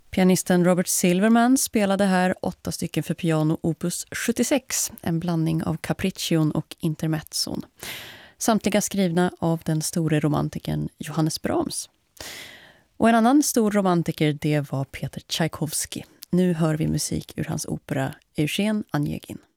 Pianisten Robert Silverman spelade här 8 stycken för piano opus 76, en blandning av capriccion och intermezzon. Samtliga skrivna av den store romantikern Johannes Brahms. Och en annan stor romantiker, det var Peter Tchaikovsky. Nu hör vi musik ur hans opera Eugen Onegin.